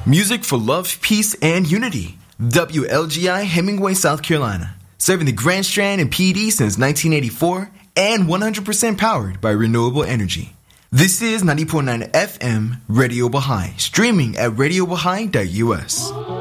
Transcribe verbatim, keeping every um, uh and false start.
Music for love, peace, and unity. W L G I Hemingway, South Carolina. Serving the Grand Strand and P D since nineteen eighty-four and one hundred percent powered by renewable energy. This is ninety point nine F M Radio Baha'i, streaming at radio baha'i dot U S.